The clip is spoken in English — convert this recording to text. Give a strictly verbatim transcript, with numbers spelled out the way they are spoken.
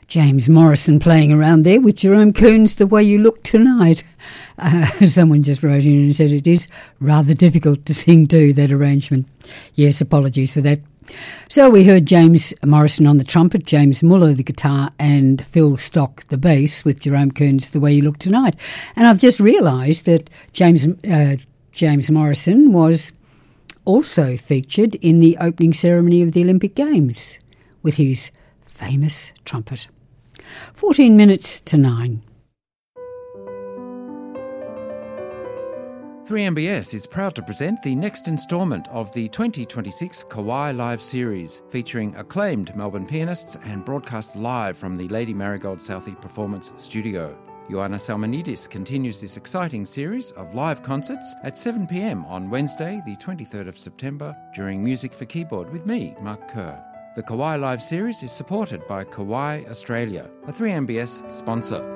James Morrison playing around there with Jerome Kern's The Way You Look Tonight. Uh, someone just wrote in and said it is rather difficult to sing to, that arrangement. Yes, apologies for that. So we heard James Morrison on the trumpet, James Muller the guitar, and Phil Stock the bass with Jerome Kern's The Way You Look Tonight. And I've just realised that James uh, James Morrison was also featured in the opening ceremony of the Olympic Games with his famous trumpet. fourteen minutes to nine. three M B S is proud to present the next instalment of the twenty twenty-six Kauai Live series, featuring acclaimed Melbourne pianists and broadcast live from the Lady Marigold Southey Performance Studio. Ioanna Salmonidis continues this exciting series of live concerts at seven p m on Wednesday, the twenty-third of September, during Music for Keyboard with me, Mark Kerr. The Kauai Live series is supported by Kauai Australia, a three M B S sponsor.